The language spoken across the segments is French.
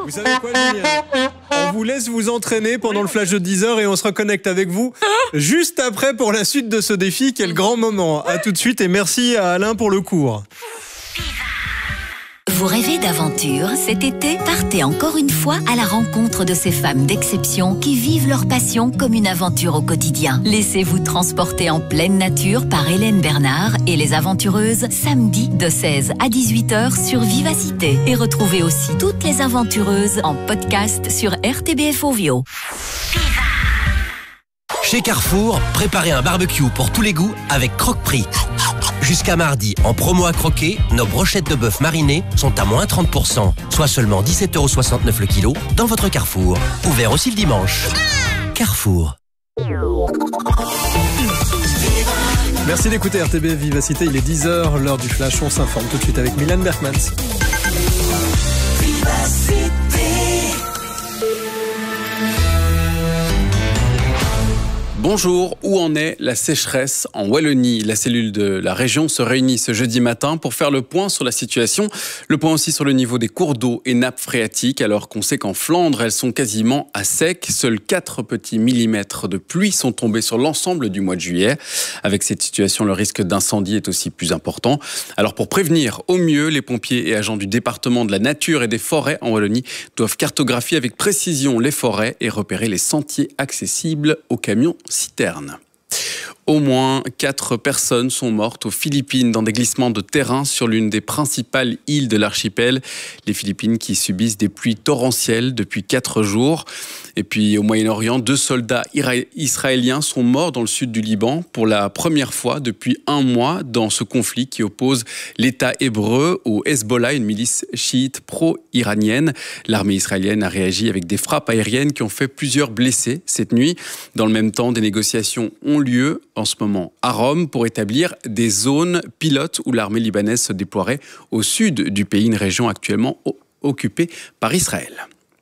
Vous savez quoi, Julien ? On vous laisse vous entraîner pendant le flash de 10h et on se reconnecte avec vous juste après pour la suite de ce défi. Quel grand moment. À tout de suite et merci à Alain pour le cours. Vous rêvez d'aventure cet été? Partez encore une fois à la rencontre de ces femmes d'exception qui vivent leur passion comme une aventure au quotidien. Laissez-vous transporter en pleine nature par Hélène Bernard et les aventureuses samedi de 16 à 18h sur Vivacité. Et retrouvez aussi toutes les aventureuses en podcast sur RTBF Ovio. Chez Carrefour, préparez un barbecue pour tous les goûts avec Croque-Prix. Jusqu'à mardi, en promo à croquer, nos brochettes de bœuf marinées sont à moins 30%, soit seulement 17,69€ le kilo dans votre Carrefour. Ouvert aussi le dimanche. Carrefour. Merci d'écouter RTBF Vivacité, il est 10h, l'heure du flash, on s'informe tout de suite avec Milan Berkmans. Bonjour, où en est la sécheresse en Wallonie? La cellule de la région se réunit ce jeudi matin pour faire le point sur la situation. Le point aussi sur le niveau des cours d'eau et nappes phréatiques, alors qu'on sait qu'en Flandre, elles sont quasiment à sec. Seuls 4 petits millimètres de pluie sont tombés sur l'ensemble du mois de juillet. Avec cette situation, le risque d'incendie est aussi plus important. Alors pour prévenir au mieux, les pompiers et agents du département de la nature et des forêts en Wallonie doivent cartographier avec précision les forêts et repérer les sentiers accessibles aux camions citernes. Au moins 4 personnes sont mortes aux Philippines dans des glissements de terrain sur l'une des principales îles de l'archipel. Les Philippines qui subissent des pluies torrentielles depuis 4 jours. Et puis au Moyen-Orient, 2 soldats israéliens sont morts dans le sud du Liban pour la première fois depuis 1 mois dans ce conflit qui oppose l'État hébreu au Hezbollah, une milice chiite pro-iranienne. L'armée israélienne a réagi avec des frappes aériennes qui ont fait plusieurs blessés cette nuit. Dans le même temps, des négociations ont lieu en ce moment à Rome pour établir des zones pilotes où l'armée libanaise se déploierait au sud du pays, une région actuellement occupée par Israël.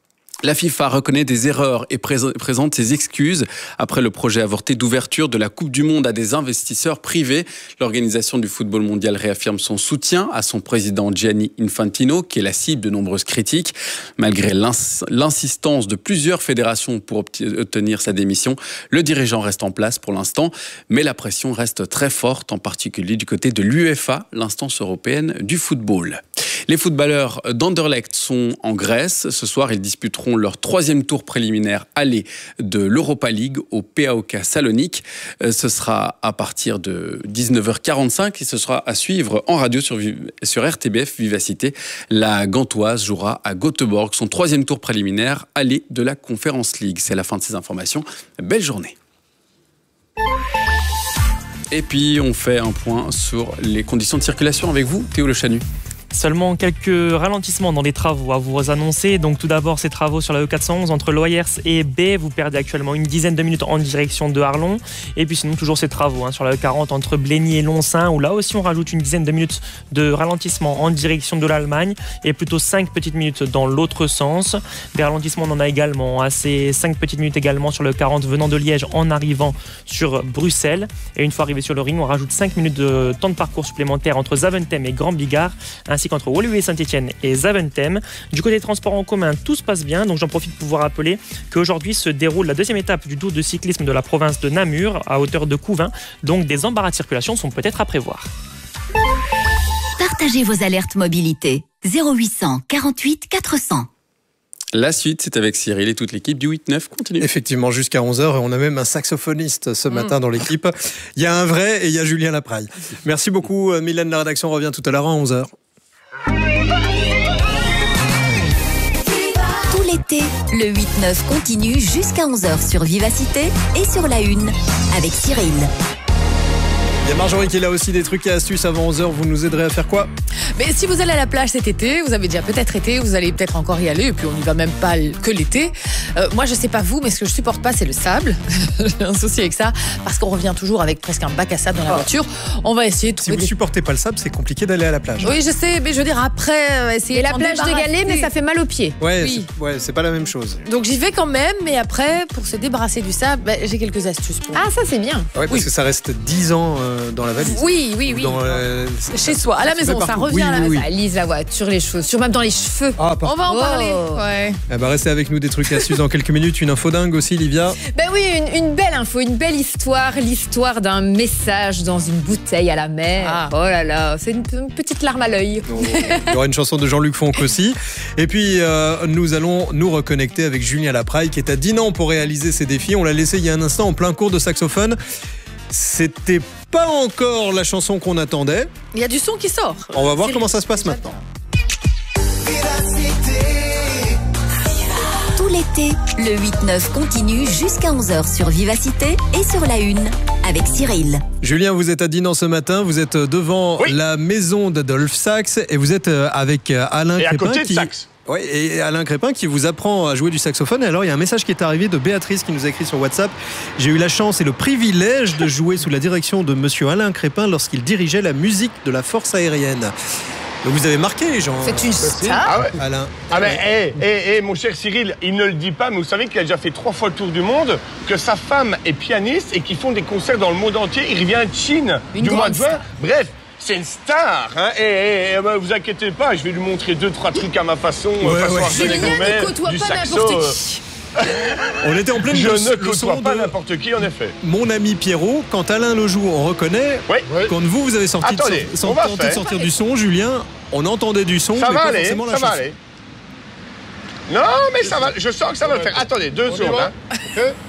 La FIFA reconnaît des erreurs et présente ses excuses après le projet avorté d'ouverture de la Coupe du Monde à des investisseurs privés. L'organisation du football mondial réaffirme son soutien à son président Gianni Infantino, qui est la cible de nombreuses critiques. Malgré l'insistance de plusieurs fédérations pour obtenir sa démission, le dirigeant reste en place pour l'instant, mais la pression reste très forte, en particulier du côté de l'UEFA, l'instance européenne du football. Les footballeurs d'Anderlecht sont en Grèce. Ce soir, ils disputeront leur 3e tour préliminaire aller de l'Europa League au PAOK Salonique. Ce sera à partir de 19h45 et ce sera à suivre en radio sur RTBF Vivacité. La Gantoise jouera à Göteborg son 3e tour préliminaire aller de la Conference League. C'est la fin de ces informations. Belle journée. Et puis, on fait un point sur les conditions de circulation avec vous, Théo Le Chanu. Seulement quelques ralentissements dans les travaux à vous annoncer. Donc tout d'abord ces travaux sur la E411 entre Loyers et B. Vous perdez actuellement une dizaine de minutes en direction de Arlon. Et puis sinon toujours ces travaux sur la E40 entre Blény et Lonsin, où là aussi on rajoute une dizaine de minutes de ralentissement en direction de l'Allemagne et plutôt 5 petites minutes dans l'autre sens. Des ralentissements on en a également, ces 5 petites minutes également sur le 40 venant de Liège en arrivant sur Bruxelles. Et une fois arrivé sur le ring, on rajoute 5 minutes de temps de parcours supplémentaire entre Zaventem et Grand Bigard, ainsi qu'entre Woluwe Saint-Etienne et Zaventem. Du côté des transports en commun, tout se passe bien, donc j'en profite pour vous rappeler qu'aujourd'hui se déroule la 2e étape du Tour de cyclisme de la province de Namur à hauteur de Couvin, donc des embarras de circulation sont peut-être à prévoir. Partagez vos alertes mobilité 0800 48 400. La suite, c'est avec Cyril et toute l'équipe du 8-9 continue. Effectivement, jusqu'à 11h, et on a même un saxophoniste ce matin dans l'équipe. Il y a un vrai et il y a Julien Lapraille. Merci beaucoup, Mylène. La rédaction revient tout à l'heure à 11h. Tout l'été, le 8-9 continue jusqu'à 11h sur Vivacité et sur la Une avec Cyril. Il y a Marjorie qui est là aussi, des trucs et astuces avant 11h. Vous nous aiderez à faire quoi ? Mais si vous allez à la plage cet été, vous avez déjà peut-être été, vous allez peut-être encore y aller, et puis on n'y va même pas que l'été. Moi, je sais pas vous, mais ce que je supporte pas, c'est le sable. J'ai un souci avec ça, parce qu'on revient toujours avec presque un bac à sable dans la voiture. On va essayer de trouver. Si vous supportez pas le sable, c'est compliqué d'aller à la plage. Oui, je sais, mais je veux dire après, essayer. Et la plage de Galets, mais ça fait mal aux pieds. Ouais, oui. C'est pas la même chose. Donc j'y vais quand même, mais après, pour se débarrasser du sable, j'ai quelques astuces pour vous. Ah, ça c'est bien. Ouais, parce que ça reste 10 ans dans la valise. Oui, oui, oui. Chez soi, à la maison, ça revient là. Oui. Ça lise la voiture, les chaussures, même dans les cheveux. Ah, On va en parler. Oh. Ouais. Eh ben, restez avec nous, des trucs et astuces dans quelques minutes. Une info dingue aussi, Livia. Ben oui, une belle info, une belle histoire. L'histoire d'un message dans une bouteille à la mer. Ah. Oh là là, c'est une petite larme à l'œil. Il y aura une chanson de Jean-Luc Fonck aussi. Et puis, nous allons nous reconnecter avec Julien Lapraille qui est à Dinan pour réaliser ses défis. On l'a laissé il y a un instant en plein cours de saxophone. C'était pas encore la chanson qu'on attendait. Il y a du son qui sort. On va voir comment ça se passe maintenant. Tout l'été, le 8-9 continue jusqu'à 11h sur Vivacité et sur La Une avec Cyril. Julien, vous êtes à Dinan ce matin, vous êtes devant la maison d'Adolphe Sax et vous êtes avec Alain Crépin. Et à côté de Sax. Oui, et Alain Crépin qui vous apprend à jouer du saxophone. Et alors, il y a un message qui est arrivé de Béatrice qui nous a écrit sur WhatsApp. J'ai eu la chance et le privilège de jouer sous la direction de monsieur Alain Crépin lorsqu'il dirigeait la musique de la force aérienne. Donc vous avez marqué, Jean. C'est une star. Ah ouais. Alain. Ah ben, mon cher Cyril, il ne le dit pas, mais vous savez qu'il a déjà fait 3 fois le tour du monde, que sa femme est pianiste et qu'ils font des concerts dans le monde entier. Il revient de Chine du mois de juin. Bref, c'est une star. Hein. Ben, vous inquiétez pas, je vais lui montrer 2-3 trucs à ma façon. Julien ne côtoie pas n'importe qui. On était en pleine Je ne leçon côtoie pas de n'importe qui, en effet. Mon ami Pierrot. Quand Alain le joue, on reconnaît. Oui. Quand vous avez sorti Attendez, on va faire. de sortir du son, Julien, on entendait du son, Ça mais va pas aller, forcément la ça va chanson. aller. Non, mais ça va, je sens que ça va le faire. Attendez, 2 secondes. Hein.